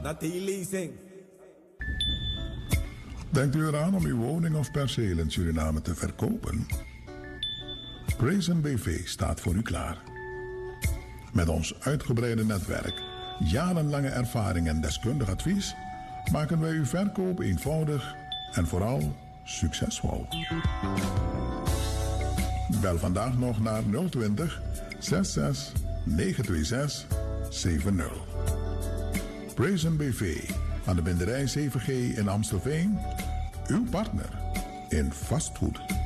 dat die leasing. Denkt u eraan om uw woning of perceel in Suriname te verkopen? Praisen BV staat voor u klaar. Met ons uitgebreide netwerk, jarenlange ervaring en deskundig advies maken wij uw verkoop eenvoudig en vooral succesvol. Bel vandaag nog naar 020 66 926 70. Praisen BV aan de binderij 7G in Amstelveen. Uw partner in vastgoed.